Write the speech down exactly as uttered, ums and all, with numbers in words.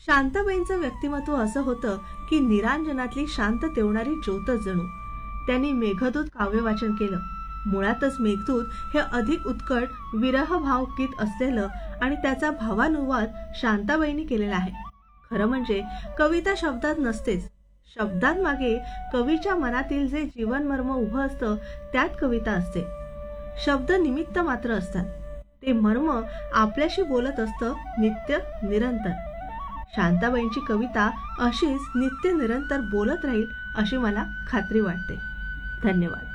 शांताबाईंचं व्यक्तिमत्व असं होतं की निरांजनातली शांत तेवणारी ज्योतच जणू. त्यांनी मेघदूत काव्य वाचन केलं. मुळातच मेघदूत हे अधिक उत्कट विरह भाव गीत असलेलं आणि त्याचा भावानुवाद शांताबाईंनी केलेला आहे. खरं म्हणजे कविता शब्दात नसतेच, शब्दांमागे कवीच्या मनातील जे जीवनमर्म उभं असतं त्यात कविता असते. शब्द निमित्त मात्र असतात, ते मर्म आपल्याशी बोलत असतं नित्य निरंतर. शांताबाईंची कविता अशीच नित्य निरंतर बोलत राहील अशी मला खात्री वाटते. धन्यवाद.